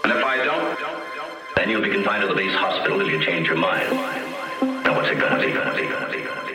And if I don't, then you'll be confined to the base hospital if you change your mind. Now what's it gonna be?